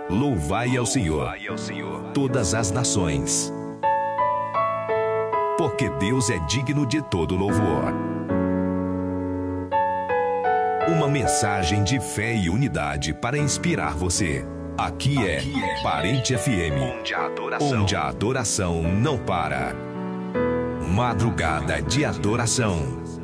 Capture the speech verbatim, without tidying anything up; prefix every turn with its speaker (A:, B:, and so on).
A: Louvai ao Senhor, todas as nações, porque Deus é digno de todo louvor. Uma mensagem de fé e unidade para inspirar você. Aqui é Parente F M, onde a adoração, onde a adoração não para. Madrugada de adoração.